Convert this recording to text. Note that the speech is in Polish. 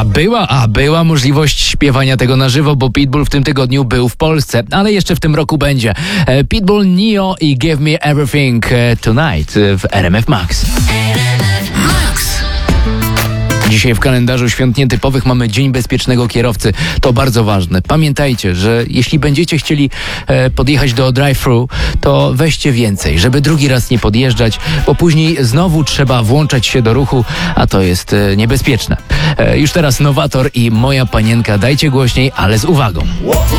była możliwość śpiewania tego na żywo, bo Pitbull w tym tygodniu był w Polsce, ale jeszcze w tym roku będzie. Pitbull, Neo i Give Me Everything Tonight w RMF Max. Dzisiaj w kalendarzu świąt nietypowych mamy Dzień Bezpiecznego Kierowcy. To bardzo ważne. Pamiętajcie, że jeśli będziecie chcieli podjechać do drive-thru, to weźcie więcej, żeby drugi raz nie podjeżdżać, bo później znowu trzeba włączać się do ruchu, a to jest niebezpieczne. Już teraz Nowator i Moja Panienka. Dajcie głośniej, ale z uwagą.